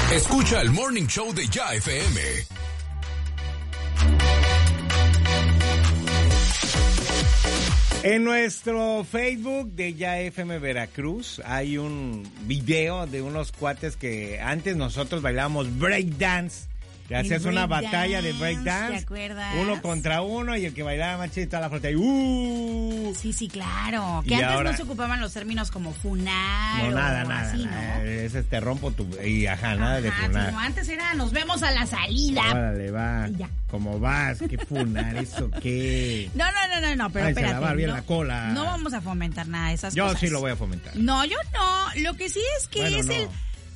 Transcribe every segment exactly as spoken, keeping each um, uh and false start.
Escucha el Morning Show de Ya F M. En nuestro Facebook de Ya F M Veracruz hay un video de unos cuates que antes nosotros bailábamos breakdance. Que hacías una batalla de breakdance. ¿Te acuerdas? Uno contra uno y el que bailaba más chido toda la flota. Y ¡uh! Sí, sí, claro. Que Y antes ahora- no se ocupaban los términos como funar No, o nada, nada. así, nada. ¿no? Ese te rompo tu... Y ajá, nada de Ajá, funar. sino antes era nos vemos a la salida. Órale, va. Y ya. ¿Cómo vas? ¿Qué funar? ¿Eso qué? No, no, no, no, no, pero Ay, se espérate. lavar bien no, la cola. no vamos a fomentar nada de esas Yo cosas. sí lo voy a fomentar. No, yo no. Lo que sí es que Bueno, es no. el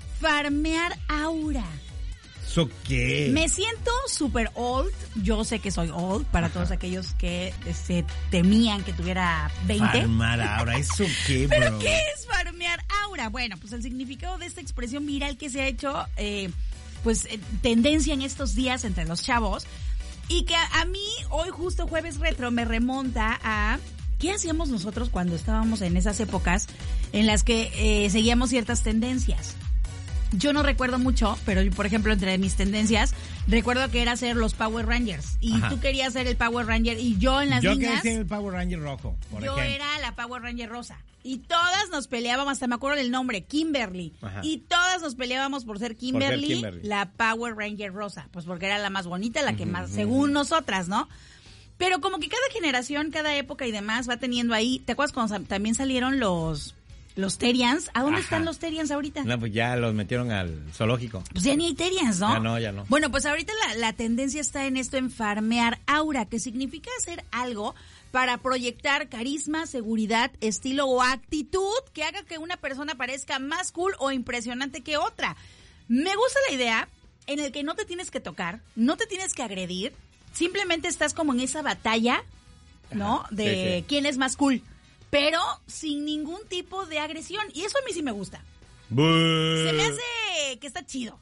farmear aura. ¿Eso qué? Me siento super old. Yo sé que soy old para todos aquellos que se temían que tuviera veinte. Farmar ahora, ¿eso qué, bro? ¿Pero qué es farmear aura? Bueno, pues el significado de esta expresión viral que se ha hecho, eh, pues, eh, tendencia en estos días entre los chavos, y que a, a mí, hoy justo Jueves Retro, me remonta a qué hacíamos nosotros cuando estábamos en esas épocas en las que eh, seguíamos ciertas tendencias. Yo no recuerdo mucho, pero yo, por ejemplo, entre mis tendencias, recuerdo que era ser los Power Rangers. Y Ajá. tú querías ser el Power Ranger y yo en las Yo líneas... quería ser el Power Ranger rojo, por Yo ejemplo. era la Power Ranger rosa. Y todas nos peleábamos, hasta me acuerdo del nombre, Kimberly. Ajá. Y todas nos peleábamos por ser Kimberly, Kimberly. la Power Ranger rosa. Pues porque era la más bonita, la que más, según nosotras, ¿no? Pero como que cada generación, cada época y demás va teniendo ahí... ¿Te acuerdas cuando sa- también salieron los... Los Terians? ¿A dónde Ajá. están los Terians ahorita? No, pues ya los metieron al zoológico. Pues ya ni hay Terians, ¿no? Ya no, ya no. Bueno, pues ahorita la, la tendencia está en esto, en farmear aura, que significa hacer algo para proyectar carisma, seguridad, estilo o actitud que haga que una persona parezca más cool o impresionante que otra. Me gusta la idea en el que no te tienes que tocar, no te tienes que agredir, simplemente estás como en esa batalla, ¿no? Ajá, De sí, sí. quién es más cool, pero sin ningún tipo de agresión. Y eso a mí sí me gusta. ¡Bú! Se me hace que está chido.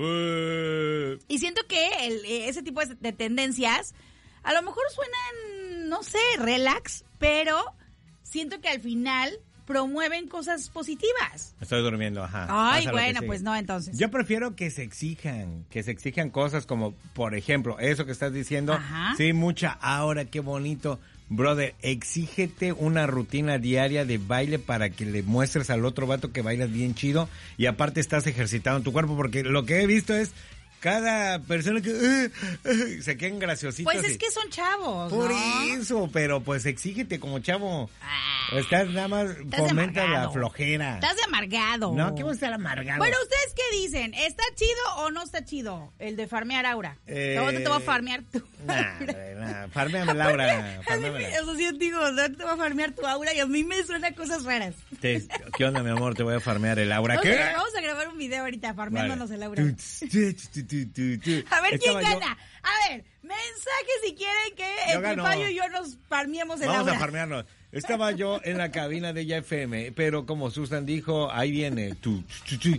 ¡Bú! Y siento que el- ese tipo de, de tendencias a lo mejor suenan, no sé, relax, pero siento que al final promueven cosas positivas. Estoy durmiendo, ajá. Ay, Pasa lo que bueno, sigue. pues no, entonces. Yo prefiero que se exijan, que se exijan cosas como, por ejemplo, eso que estás diciendo. Ajá. Sí, mucha ahora, qué bonito. Brother, exígete una rutina diaria de baile para que le muestres al otro vato que bailas bien chido y aparte estás ejercitando tu cuerpo, porque lo que he visto es cada persona que eh, eh, se quedan graciositos. Pues es y- que son chavos, Por ¿no? eso, pero pues exígete como chavo. Ah, Estás nada más, estás fomenta la amargado. flojera. Estás de amargado. No, ¿qué vas a estar amargado? Bueno, ¿ustedes qué dicen? ¿Está chido o no está chido el de farmear aura? Eh, Ahorita te voy a farmear tú. Nah, nah, farméame Laura, farméamela. Eso sí, digo, ahorita te voy a farmear tu aura y a mí me suenan cosas raras. Te- ¿Qué onda, mi amor? Te voy a farmear el aura. Vamos ¿Qué? a, vamos a grabar un video ahorita farmeándonos Vale. el aura. Tu, tu, tu, tu, tu, tu. A ver quién Estaba yo- gana. A ver, mensaje si quieren que Yo entre gano. Payo y yo nos farmiemos el Vamos aura. a farmearnos. Estaba yo en la cabina de Ya F M, pero como Susan dijo, ahí viene tu, tu, tu,